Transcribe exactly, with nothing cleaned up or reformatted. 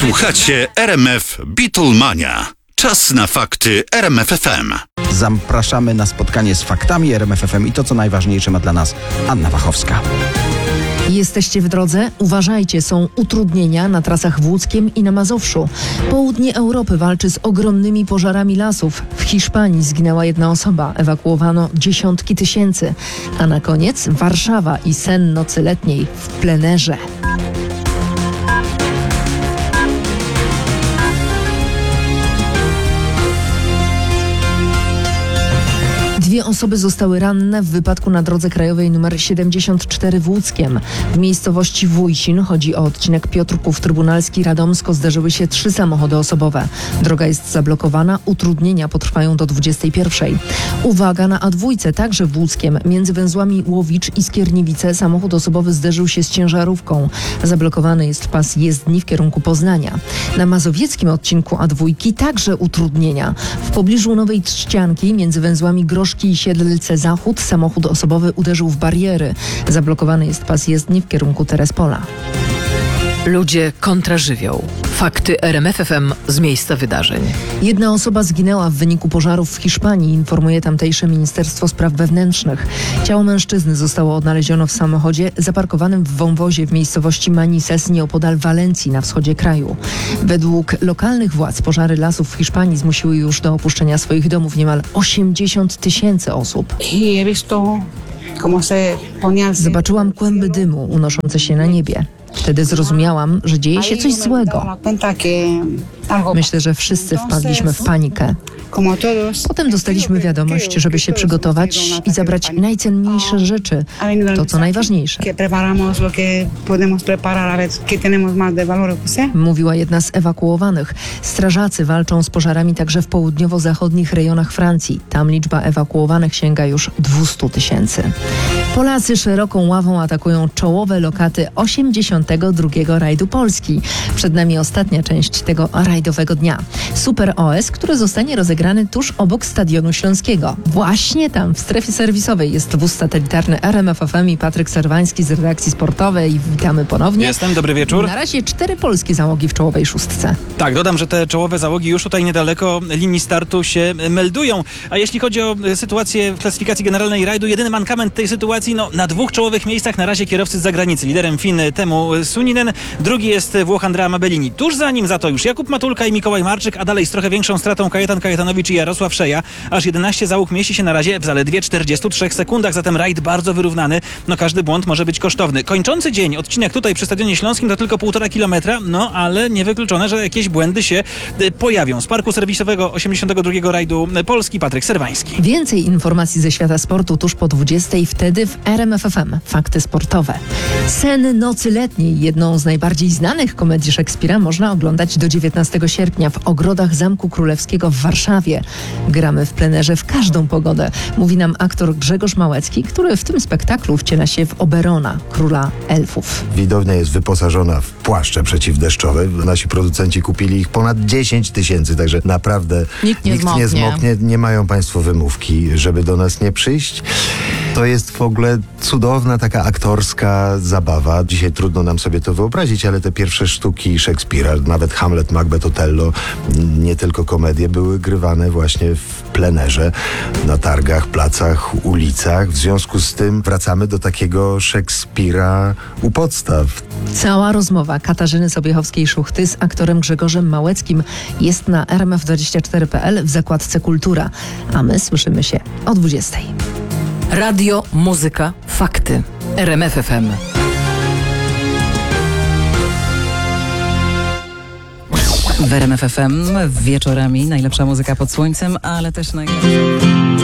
Słuchacie R M F Beatlemania. Czas na fakty R M F F M. Zapraszamy na spotkanie z faktami R M F F M i to, co najważniejsze, ma dla nas Anna Wachowska. Jesteście w drodze? Uważajcie, są utrudnienia na trasach w Łódzkiem i na Mazowszu. Południe Europy walczy z ogromnymi pożarami lasów. W Hiszpanii zginęła jedna osoba, ewakuowano dziesiątki tysięcy. A na koniec Warszawa i sen nocy letniej w plenerze. Dwie osoby zostały ranne w wypadku na drodze krajowej nr siedemdziesiąt cztery w Łódzkiem. W miejscowości Wójsin, chodzi o odcinek Piotrków Trybunalski Radomsko, zderzyły się trzy samochody osobowe. Droga jest zablokowana, utrudnienia potrwają do dwudziestej pierwszej. Uwaga na A dwa, także w Łódzkiem. Między węzłami Łowicz i Skierniewice samochód osobowy zderzył się z ciężarówką. Zablokowany jest pas jezdni w kierunku Poznania. Na mazowieckim odcinku A dwa także utrudnienia. W pobliżu Nowej Trzcianki między węzłami Groszki i Siedlce Zachód samochód osobowy uderzył w bariery. Zablokowany jest pas jezdni w kierunku Terespola. Ludzie kontra żywioł. Fakty R M F F M z miejsca wydarzeń. Jedna osoba zginęła w wyniku pożarów w Hiszpanii, informuje tamtejsze Ministerstwo Spraw Wewnętrznych. Ciało mężczyzny zostało odnalezione w samochodzie zaparkowanym w wąwozie w miejscowości Manises nieopodal Walencji na wschodzie kraju. Według lokalnych władz pożary lasów w Hiszpanii zmusiły już do opuszczenia swoich domów niemal osiemdziesiąt tysięcy osób. Zobaczyłam kłęby dymu unoszące się na niebie. Wtedy zrozumiałam, że dzieje się coś złego. Myślę, że wszyscy wpadliśmy w panikę. Potem dostaliśmy wiadomość, żeby się przygotować i zabrać najcenniejsze rzeczy, to co najważniejsze. Mówiła jedna z ewakuowanych. Strażacy walczą z pożarami także w południowo-zachodnich rejonach Francji. Tam liczba ewakuowanych sięga już dwieście tysięcy. Polacy szeroką ławą atakują czołowe lokaty osiemdziesiątego drugiego rajdu Polski. Przed nami ostatnia część tego rajdowego dnia. Super O S, który zostanie rozegrany tuż obok Stadionu Śląskiego. Właśnie tam, w strefie serwisowej, jest wóz satelitarny R M F F M i Patryk Serwański z redakcji sportowej. Witamy ponownie. Jestem, dobry wieczór. Na razie cztery polskie załogi w czołowej szóstce. Tak, dodam, że te czołowe załogi już tutaj niedaleko linii startu się meldują. A jeśli chodzi o sytuację w klasyfikacji generalnej rajdu, jedyny mankament tej sytuacji, no na dwóch czołowych miejscach na razie kierowcy z zagranicy. Liderem Fin Teemu Suninen, drugi jest Włoch Andrea Mabellini. Tuż za nim za to już Jakub Matulka i Mikołaj Marczyk, a dalej z trochę większą stratą Kajetan Kajetanowicz i Jarosław Szeja. Aż jedenaście załóg mieści się na razie w zaledwie czterdziestu trzech sekundach, zatem rajd bardzo wyrównany. No każdy błąd może być kosztowny. Kończący dzień odcinek tutaj przy Stadionie Śląskim to tylko półtora kilometra, no ale niewykluczone, że jakieś błędy się y, pojawią. Z parku serwisowego osiemdziesiątego drugiego rajdu Polski Patryk Serwański. Więcej informacji ze świata sportu tuż po dwudziestej, wtedy w R M F F M. Fakty sportowe. Sen nocy letniej, jedną z najbardziej znanych komedii Szekspira, można oglądać do dziewiętnastego sierpnia w ogrodach Zamku Królewskiego w Warszawie. Gramy w plenerze w każdą pogodę, mówi nam aktor Grzegorz Małecki, który w tym spektaklu wciela się w Oberona, króla elfów. Widownia jest wyposażona w płaszcze przeciwdeszczowe. Nasi producenci kupili ich ponad dziesięć tysięcy, także naprawdę nikt nie nikt zmoknie. nie zmoknie. Nie mają państwo wymówki, żeby do nas nie przyjść. To jest w ogóle cudowna taka aktorska zabawa. Dzisiaj trudno nam sobie to wyobrazić, ale te pierwsze sztuki Szekspira, nawet Hamlet, Macbeth, Otello, nie tylko komedie, były grywane właśnie w plenerze, na targach, placach, ulicach. W związku z tym wracamy do takiego Szekspira u podstaw. Cała rozmowa Katarzyny Sobiechowskiej-Szuchty z aktorem Grzegorzem Małeckim jest na R M F dwadzieścia cztery kropka p l w zakładce Kultura, a my słyszymy się o dwudziestej. Radio, muzyka, fakty. R M F F M. W R M F F M wieczorami najlepsza muzyka pod słońcem, ale też najlepsza...